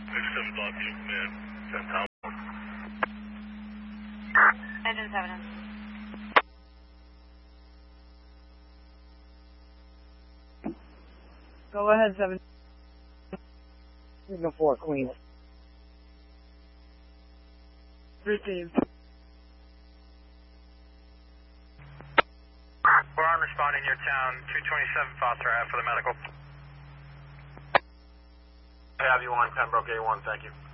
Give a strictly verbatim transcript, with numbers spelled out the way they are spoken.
seven block, you command, ten Tower. Engine seven. Go ahead, seven. Signal four, Queen. Received. We're on responding your town, two twenty-seven Foster Ave for the medical. I have you on Pembroke A one, thank you.